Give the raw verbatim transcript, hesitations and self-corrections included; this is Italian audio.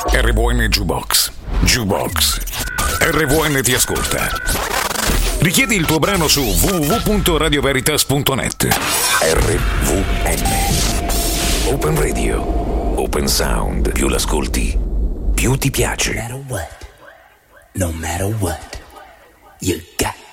R V N Jukebox. Jukebox. R V N ti ascolta. Richiedi il tuo brano su w w w punto radio veritas punto net. R V N. Open Radio. Open Sound. Più l'ascolti, più ti piace. No matter what. No matter what. You got